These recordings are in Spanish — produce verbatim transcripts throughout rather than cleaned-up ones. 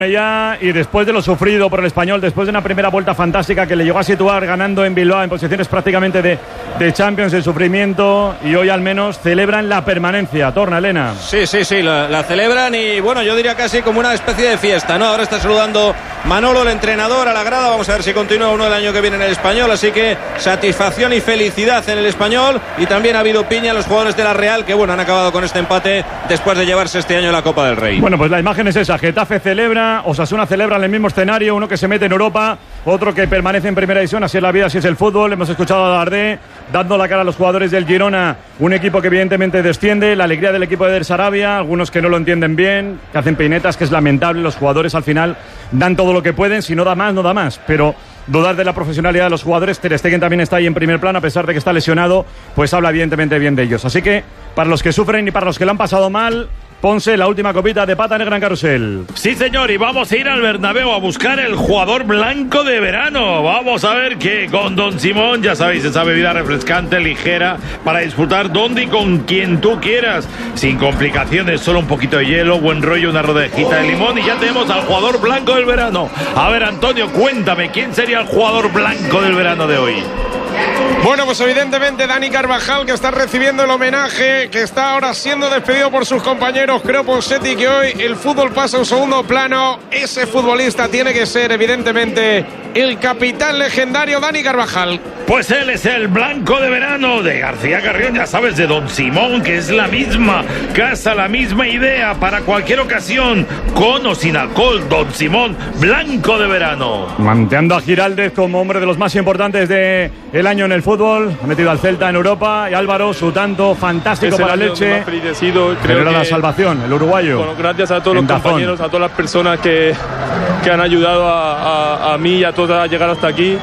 Ya, y después de lo sufrido por el Español, después de una primera vuelta fantástica que le llegó a situar ganando en Bilbao en posiciones prácticamente de, de Champions, el sufrimiento, y hoy al menos celebran la permanencia. Torna, Elena. Sí, sí, sí, la, la celebran y bueno, yo diría casi como una especie de fiesta, ¿no? Ahora está saludando Manolo, el entrenador, a la grada. Vamos a ver si continúa uno el año que viene en el Español, así que satisfacción y felicidad en el Español, y también ha habido piña en los jugadores de la Real, que bueno, han acabado con este empate después de llevarse este año la Copa del Rey. Bueno, pues la imagen es esa: Getafe celebra, Osasuna celebra en el mismo escenario, uno que se mete en Europa, otro que permanece en primera división. Así es la vida, así es el fútbol. Hemos escuchado a Dardé dando la cara a los jugadores del Girona, un equipo que evidentemente desciende, la alegría del equipo de Der Sarabia, algunos que no lo entienden bien, que hacen peinetas, que es lamentable. Los jugadores al final dan todo lo que pueden, si no da más, no da más, pero dudar de la profesionalidad de los jugadores. Ter Stegen también está ahí en primer plano, a pesar de que está lesionado, pues habla evidentemente bien de ellos. Así que para los que sufren y para los que lo han pasado mal, Ponce, la última copita de pata negra en Carrusel. Sí, señor, y vamos a ir al Bernabéu a buscar el jugador blanco de verano. Vamos a ver que con Don Simón, ya sabéis, esa bebida refrescante, ligera, para disfrutar donde y con quien tú quieras, sin complicaciones, solo un poquito de hielo, buen rollo, una rodejita de limón, y ya tenemos al jugador blanco del verano. A ver, Antonio, cuéntame, ¿quién sería el jugador blanco del verano de hoy? Bueno, pues evidentemente Dani Carvajal, que está recibiendo el homenaje, que está ahora siendo despedido por sus compañeros. Creo, Ponseti, que hoy el fútbol pasa a un segundo plano. Ese futbolista tiene que ser evidentemente el capitán legendario Dani Carvajal. Pues él es el blanco de verano de García Carrión, ya sabes, de Don Simón, que es la misma casa, la misma idea para cualquier ocasión, con o sin alcohol. Don Simón, blanco de verano. Manteando a Giraldez como hombre de los más importantes de el año en el fútbol, ha metido al Celta en Europa, y Álvaro, su tanto fantástico para el Elche, pero era la salvación, el uruguayo. Bueno, gracias a todos los Dazón. compañeros, a todas las personas que, que han ayudado a, a, a mí y a todos a llegar hasta aquí,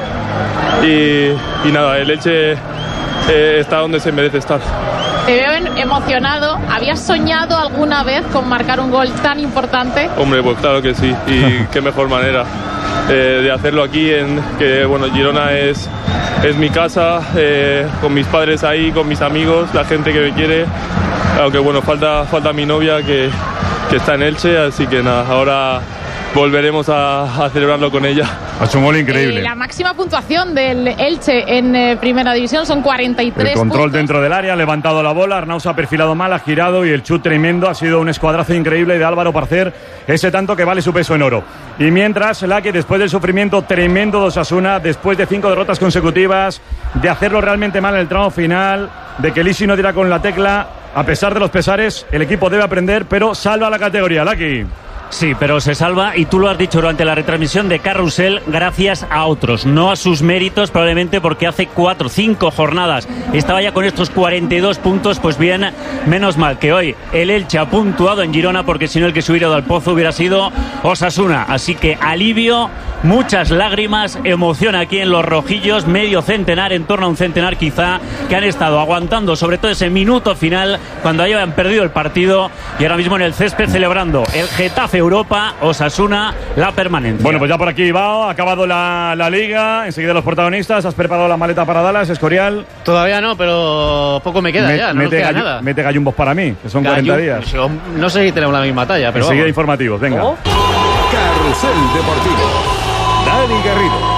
y, y nada, el Elche eh, está donde se merece estar. Te veo emocionado. ¿Habías soñado alguna vez con marcar un gol tan importante? Hombre, pues claro que sí, y qué mejor manera eh, de hacerlo aquí, en que bueno, Girona es, es mi casa, eh, con mis padres ahí, con mis amigos, la gente que me quiere, aunque bueno, falta, falta mi novia que, que está en Elche, así que nada, ahora volveremos a, a celebrarlo con ella. Ha hecho un gol increíble. Eh, la máxima puntuación del Elche en eh, primera división son cuarenta y tres El control puntos. dentro del área, ha levantado la bola, Arnau se ha perfilado mal, ha girado, y el chut tremendo. Ha sido un escuadrazo increíble de Álvaro para hacer ese tanto que vale su peso en oro. Y mientras, Laki, después del sufrimiento tremendo de Osasuna, después de cinco derrotas consecutivas, de hacerlo realmente mal en el tramo final, de que Lisi no diera con la tecla, a pesar de los pesares, el equipo debe aprender, pero salva la categoría, Laki. Sí, pero se salva, y tú lo has dicho durante la retransmisión de Carrusel, gracias a otros, no a sus méritos, probablemente porque hace cuatro, cinco jornadas estaba ya con estos cuarenta y dos puntos. Pues bien, menos mal que hoy el Elche ha puntuado en Girona, porque si no el que se hubiera ido al pozo hubiera sido Osasuna. Así que alivio, muchas lágrimas, emoción aquí en los rojillos, medio centenar, en torno a un centenar quizá, que han estado aguantando sobre todo ese minuto final cuando habían perdido el partido, y ahora mismo en el césped celebrando el Getafe Europa, Osasuna, la permanencia. Bueno, pues ya por aquí va, ha acabado la, la liga, enseguida los protagonistas. ¿Has preparado la maleta para Dallas, Escorial? Todavía no, pero poco me queda Me, ya, no mete nos queda gallo, nada. Mete gallumbos para mí, que son Gallu- cuarenta días. No sé si tenemos la misma talla, pero enseguida vamos. informativos, venga. Carrusel Deportivo. Dani Garrido.